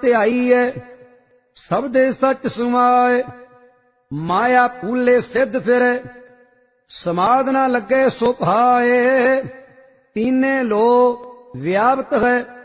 ਧਿਆਈਐ ਸਭ ਦੇ ਸੱਚ ਸੁਮਾਏ। ਮਾਇਆ ਕੂਲੇ ਸਿੱਧ ਫਿਰੈ ਸਮਾਧ ਨਾ ਲੱਗੇ ਸੋ ਭਾਏ। ਤੀਨੇ ਲੋ ਵਿਆਪਤ ਹੈ